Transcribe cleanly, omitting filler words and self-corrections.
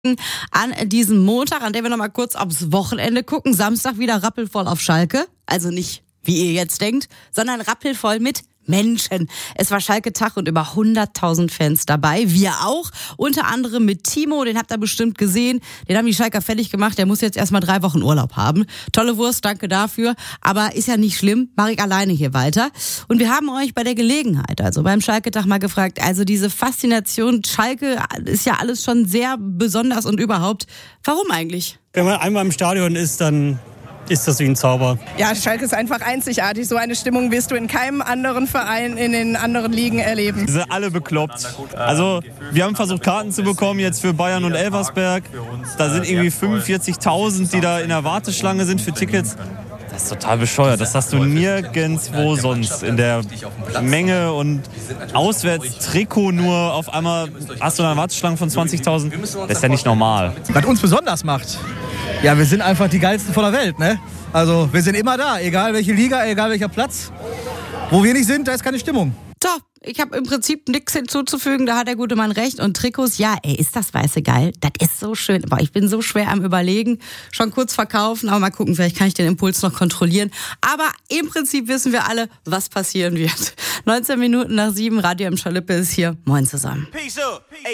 An diesem Montag, an dem wir noch mal kurz aufs Wochenende gucken. Samstag wieder rappelvoll auf Schalke. Also nicht, wie ihr jetzt denkt, sondern rappelvoll mit Menschen. Es war Schalke-Tag und über 100.000 Fans dabei. Wir auch. Unter anderem mit Timo, den habt ihr bestimmt gesehen. Den haben die Schalker fertig gemacht. Der muss jetzt erstmal 3 Wochen Urlaub haben. Tolle Wurst, danke dafür. Aber ist ja nicht schlimm. Mache ich alleine hier weiter. Und wir haben euch bei der Gelegenheit, also beim Schalke-Tag mal gefragt, also diese Faszination Schalke ist ja alles schon sehr besonders und überhaupt. Warum eigentlich? Wenn man einmal im Stadion ist, dann ist das wie ein Zauber. Ja, Schalke ist einfach einzigartig. So eine Stimmung wirst du in keinem anderen Verein in den anderen Ligen erleben. Die sind alle bekloppt. Also wir haben versucht, Karten zu bekommen jetzt für Bayern und Elversberg. Da sind irgendwie 45.000, die da in der Warteschlange sind für Tickets. Das ist total bescheuert. Das hast du nirgendwo sonst in der Menge und Auswärtstrikot nur auf einmal hast du eine Warteschlange von 20.000. Das ist ja nicht normal. Was uns besonders macht, ja, wir sind einfach die Geilsten von der Welt, ne? Also wir sind immer da, egal welche Liga, egal welcher Platz. Wo wir nicht sind, da ist keine Stimmung. So, ich habe im Prinzip nichts hinzuzufügen, da hat der gute Mann recht. Und Trikots, ja, ist das Weiße geil. Das ist so schön. Aber ich bin so schwer am Überlegen. Schon kurz verkaufen, aber mal gucken, vielleicht kann ich den Impuls noch kontrollieren. Aber im Prinzip wissen wir alle, was passieren wird. 19 Minuten nach 7, Radio im Schalippe ist hier. Moin zusammen.